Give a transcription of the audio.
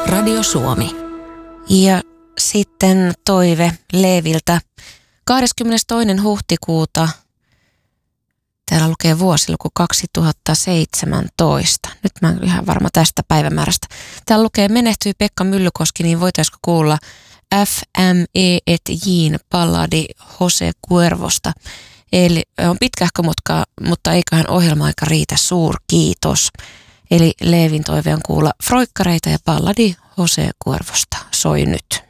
Radio Suomi. Ja sitten toive Leeviltä 22. huhtikuuta. Täällä lukee vuosiluku 2017. Nyt mä en ihan varma tästä päivämäärästä. Täällä lukee menehtyi Pekka Myllykoski, niin voitaisiko kuulla FME et Jin balladi Jose Cuervosta. Eli on pitkähkö mutta eiköhän ohjelma-aika riitä, suurkiitos. Eli Leevin toive on kuulla froikkareita ja balladi Jose Cuervosta. Soi nyt.